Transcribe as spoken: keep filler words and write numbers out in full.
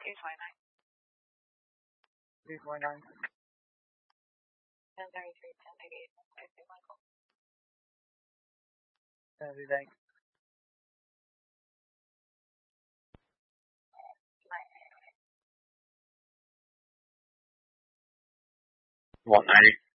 eight twenty-nine. three four nine. ten thirty-three, ten eighty-eight, five two Michael. Copy that. one ninety.